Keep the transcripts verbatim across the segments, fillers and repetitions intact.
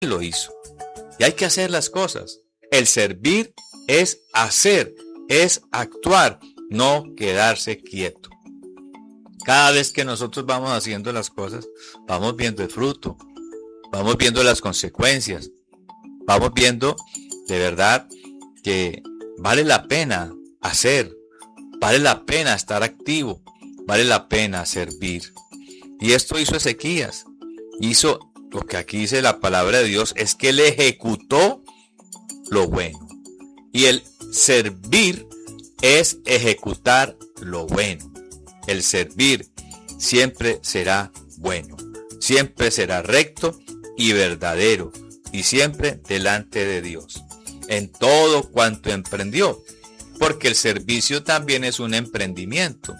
lo hizo. Y hay que hacer las cosas. El servir es hacer, es actuar, no quedarse quieto. Cada vez que nosotros vamos haciendo las cosas, vamos viendo el fruto, vamos viendo las consecuencias, vamos viendo de verdad que vale la pena hacer, vale la pena estar activo, vale la pena servir. Y esto hizo Ezequías. Hizo lo que aquí dice la palabra de Dios, es que él ejecutó lo bueno. Y el servir es ejecutar lo bueno. El servir siempre será bueno, siempre será recto y verdadero, y siempre delante de Dios, en todo cuanto emprendió, porque el servicio también es un emprendimiento.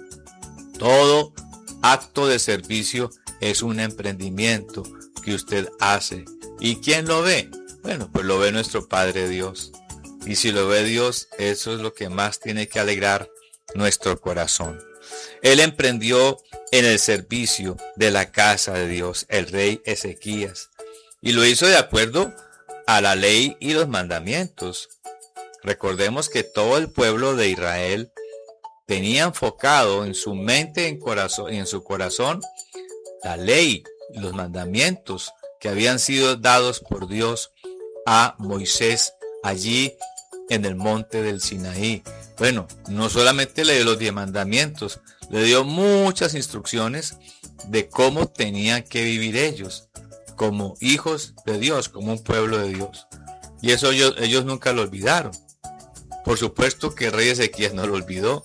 Todo acto de servicio es un emprendimiento que usted hace. ¿Y quién lo ve? Bueno, pues lo ve nuestro Padre Dios. Y si lo ve Dios, eso es lo que más tiene que alegrar nuestro corazón. Él emprendió en el servicio de la casa de Dios, el rey Ezequías, y lo hizo de acuerdo a la ley y los mandamientos. Recordemos que todo el pueblo de Israel tenía enfocado en su mente en, corazón, en su corazón la ley y los mandamientos que habían sido dados por Dios a Moisés allí en el monte del Sinaí. Bueno, no solamente le dio los diez mandamientos, le dio muchas instrucciones de cómo tenían que vivir ellos como hijos de Dios, como un pueblo de Dios. Y eso ellos, ellos nunca lo olvidaron. Por supuesto que el rey Ezequías no lo olvidó.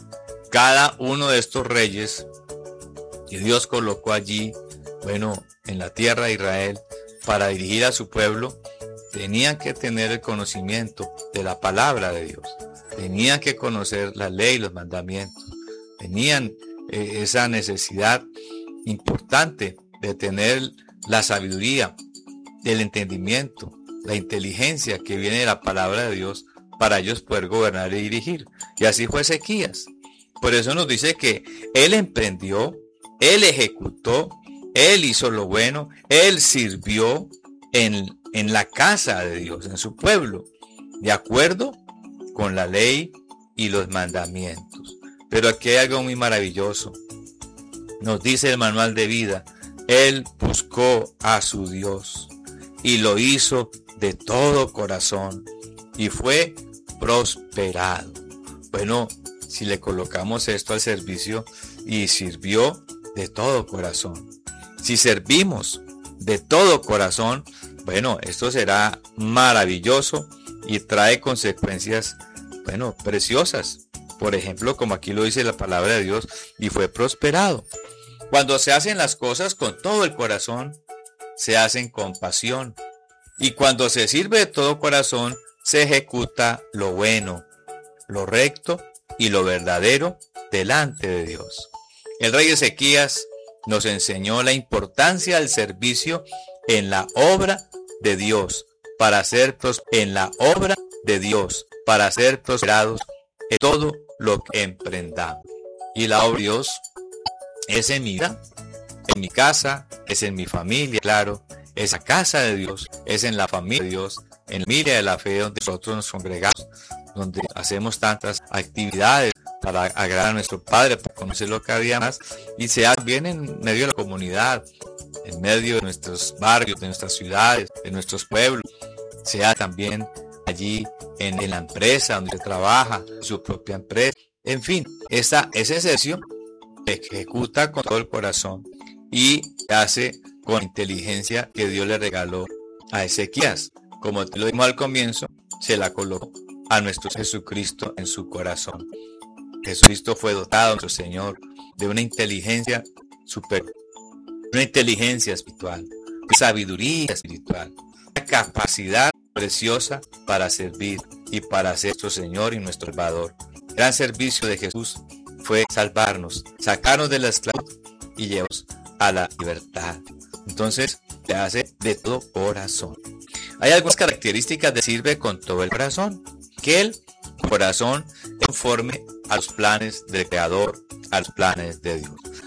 Cada uno de estos reyes que Dios colocó allí, bueno, en la tierra de Israel, para dirigir a su pueblo, tenían que tener el conocimiento de la palabra de Dios. Tenían que conocer la ley y los mandamientos. Tenían eh, esa necesidad importante de tener la sabiduría, el entendimiento, la inteligencia que viene de la palabra de Dios para ellos poder gobernar y dirigir. Y así fue Ezequías. Por eso nos dice que él emprendió, él ejecutó, él hizo lo bueno, él sirvió en, en la casa de Dios, en su pueblo, de acuerdo con la ley y los mandamientos. Pero aquí hay algo muy maravilloso. Nos dice el manual de vida, él buscó a su Dios y lo hizo de todo corazón y fue prosperado. Bueno, si le colocamos esto al servicio y sirvió de todo corazón, si servimos de todo corazón, bueno, esto será maravilloso y trae consecuencias, bueno, preciosas. Por ejemplo, como aquí lo dice la palabra de Dios, y fue prosperado. Cuando se hacen las cosas con todo el corazón, se hacen con pasión. Y cuando se sirve de todo corazón, se ejecuta lo bueno, lo recto y lo verdadero delante de Dios. El rey Ezequías nos enseñó la importancia del servicio en la obra de Dios, para ser pros- en la obra de Dios, para ser prosperados en todo lo que emprendamos. Y la obra de Dios es en mi vida, en mi casa, es en mi familia, claro, es la casa de Dios, es en la familia de Dios, en la familia de la fe donde nosotros nos congregamos, donde hacemos tantas actividades para agradar a nuestro Padre, para conocerlo cada día más, y se hace bien en medio de la comunidad, en medio de nuestros barrios, de nuestras ciudades, de nuestros pueblos, se hace también allí en, en la empresa donde se trabaja, su propia empresa, en fin, esa, ese ejercicio se ejecuta con todo el corazón y se hace con inteligencia que Dios le regaló a Ezequías. Como te lo dijimos al comienzo, se la colocó a nuestro Jesucristo en su corazón. Jesucristo fue dotado, nuestro Señor, de una inteligencia superior, una inteligencia espiritual, de sabiduría espiritual, una capacidad preciosa para servir y para ser nuestro Señor y nuestro Salvador. El gran servicio de Jesús fue salvarnos, sacarnos de la esclavitud y llevarnos a la libertad. Entonces, se hace de todo corazón. Hay algunas características de sirve con todo el corazón. Que el corazón es conforme a los planes del Creador, a los planes de Dios.